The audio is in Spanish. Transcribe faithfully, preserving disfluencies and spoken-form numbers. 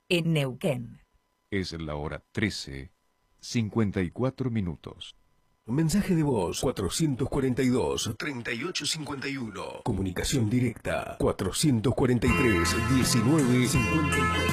en Neuquén. Es la hora trece, cincuenta y cuatro minutos. Mensaje de voz cuatrocientos cuarenta y dos, treinta y ocho cincuenta y uno. Comunicación directa cuatrocientos cuarenta y tres, diecinueve cincuenta y cuatro.